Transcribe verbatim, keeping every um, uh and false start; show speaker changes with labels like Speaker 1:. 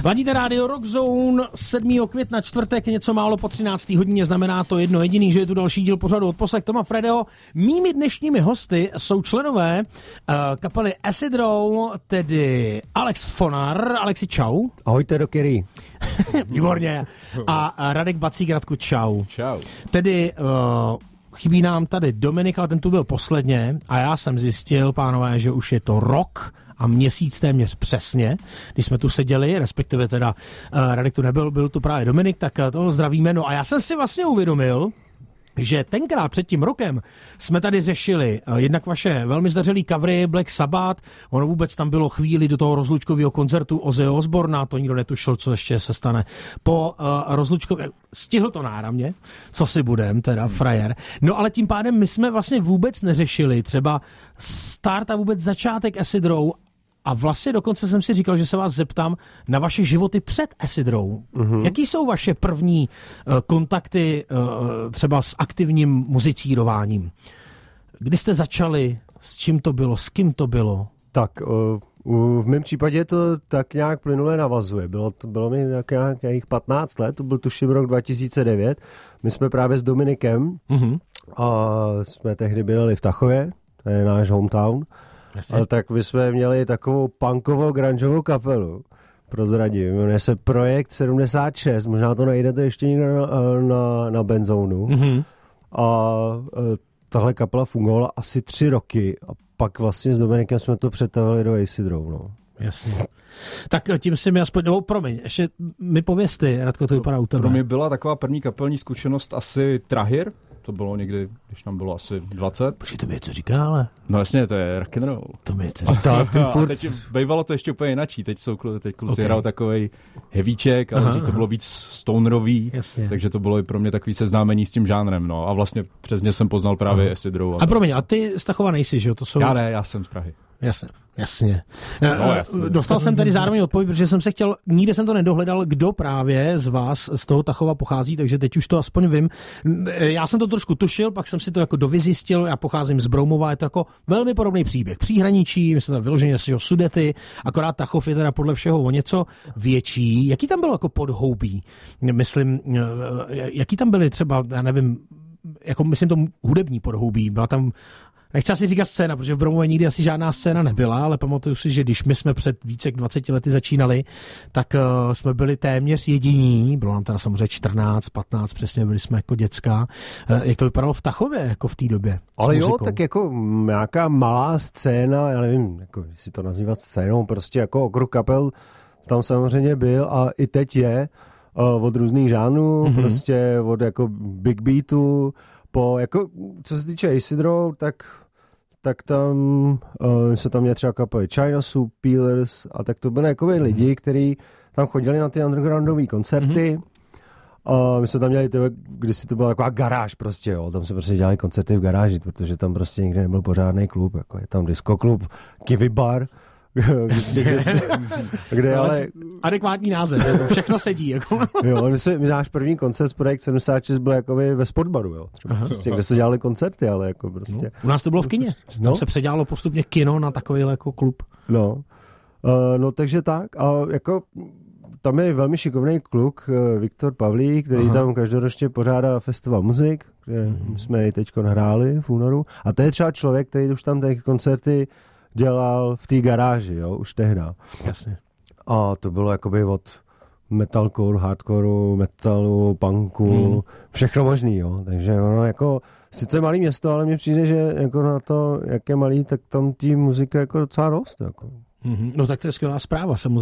Speaker 1: Ladíte rádio Rock Zone sedmého května, čtvrtek, něco málo po třinácté hodině, znamená to jedno jediný, že je tu další díl pořadu Odposlech Toma Fredeho. Mými dnešními hosty jsou členové uh, kapely Acid Row, tedy Alex Fonar. Alexi, čau.
Speaker 2: Ahojte, rockery.
Speaker 1: Výborně. A Radek Bacík, Radku, čau.
Speaker 3: Čau.
Speaker 1: Tedy uh, chybí nám tady Dominik, ale ten tu byl posledně a já jsem zjistil, pánové, že už je to rok a měsíc téměř přesně, když jsme tu seděli, respektive teda uh, Radek tu nebyl, byl tu právě Dominik, tak uh, toho zdravíme. No a já jsem si vlastně uvědomil, že tenkrát před tím rokem jsme tady řešili uh, jednak vaše velmi zdařilý covery Black Sabbath, ono vůbec tam bylo chvíli do toho rozlučkového koncertu Ozzy Osbourna, to nikdo netušil, co ještě se stane. Po uh, rozlučkově, stihl to náramně, co si budem, teda hmm. frajer. No ale tím pádem my jsme vlastně vůbec neřešili třeba start a vůbec začátek Acid Row. A vlastně dokonce jsem si říkal, že se vás zeptám na vaše životy před Acid Row. Mm-hmm. Jaký jsou vaše první uh, kontakty uh, třeba s aktivním muzicírováním? Kdy jste začali, s čím to bylo, s kým to bylo?
Speaker 2: Tak uh, v mém případě to tak nějak plynule navazuje. Bylo, to, bylo mi nějakých patnáct let, to byl tuším rok dva tisíce devět. My jsme právě s Dominikem mm-hmm. a jsme tehdy byli v Tachově, to je náš hometown. Jasně. Ale tak my jsme měli takovou punkovou grungeovou kapelu, prozradím, jmenuje se Projekt sedmdesát šest, možná to najdete ještě někde na, na, na Benzónu. Mm-hmm. A tahle kapela fungovala asi tři roky a pak vlastně s Dominikem jsme to přetavili do Acid Row, no.
Speaker 1: Jasně. Tak tím si mi aspoň, no promiň, ještě mi pověz ty, Radko, to vypadá u tebe.
Speaker 3: Pro mě byla taková první kapelní zkušenost asi Trahir. To bylo někdy, když nám bylo asi dvacet.
Speaker 1: Počkej, to mi něco říká, ale...
Speaker 3: No jasně, to je rock'n'roll.
Speaker 1: To mi něco říká.
Speaker 2: A, ta, furt...
Speaker 3: a teď bývalo to ještě úplně jinačí. Teď jsou teď kluci okay. hrál takovej heavíček, ale dřív to bylo víc stonerový. Jasně. Takže to bylo i pro mě takový seznámení s tím žánrem. No. A vlastně přes ně jsem poznal právě Acid Row. A,
Speaker 1: a promiň, a ty z Tachova nejsi, že jo? To jsou...
Speaker 3: Já ne, já jsem z Prahy.
Speaker 1: Jasně, jasně. No, jasně. Dostal jsem tady zároveň odpověď, protože jsem se chtěl, nikde jsem to nedohledal, kdo právě z vás z toho Tachova pochází, takže teď už to aspoň vím. Já jsem to trošku tušil, pak jsem si to jako dovyzjistil, já pocházím z Broumova, je to jako velmi podobný příběh. Příhraničí, my jsme tam vyloženě z Sudety, akorát Tachov je teda podle všeho o něco větší. Jaký tam bylo jako podhoubí? Myslím, jaký tam byly třeba, já nevím, jako myslím to hudební podhoubí, byla tam. Nechci asi říkat scéna, protože v Bromově nikdy asi žádná scéna nebyla, ale pamatuju si, že když my jsme před více jak dvaceti lety začínali, tak uh, jsme byli téměř jediní, bylo nám teda samozřejmě čtrnáct, patnáct, přesně byli jsme jako děcka. Uh, jak to vypadalo v Tachově, jako v té době?
Speaker 2: Ale jo, tak jako nějaká malá scéna, já nevím, jako, jestli to nazývat scénou, prostě jako okruh kapel tam samozřejmě byl a i teď je uh, od různých žánrů, mm-hmm. prostě od jako big beatu, po, jako, co se týče Acid Row, tak, tak tam uh, se tam měli třeba kapely China Soup, Peelers a tak to byly jako mm-hmm. lidi, kteří tam chodili na ty undergroundové koncerty. Mm-hmm. Uh, my jsme tam měli, tyhle, kdysi to byla taková garáž prostě, jo, tam se prostě dělali koncerty v garáži, protože tam prostě nikdy nebyl pořádný klub, jako je tam disco klub, Kiwi bar, kde, kde, se, kde no, ale...
Speaker 1: Adekvátní název, všechno sedí. Jako.
Speaker 2: Jo, my, se, my náš první koncert z Projekt sedmdesát šest byl jakoby ve Sportbaru, jo, třeba prostě, kde se dělali koncerty, ale jako prostě...
Speaker 1: No, u nás to bylo v kině, tam no. se předělalo postupně kino na takový jako klub.
Speaker 2: No, uh, no takže tak a jako... Tam je velmi šikovný kluk, Viktor Pavlík, který Aha. tam každoročně pořádá festival muzik, kde mm. jsme i teď nahráli v únoru. A to je třeba člověk, který už tam ty koncerty dělal v té garáži, jo, už tehda.
Speaker 1: Jasně.
Speaker 2: A to bylo jakoby od metalcore, hardcoreu, metalu, punku, mm. všechno možný, jo. Takže ono jako, sice malý město, ale mně přijde, že jako na to, jak je malý, tak tam tí muzika jako docela dost, jako.
Speaker 1: Mm-hmm. No tak to je skvělá zpráva, samozřejmě.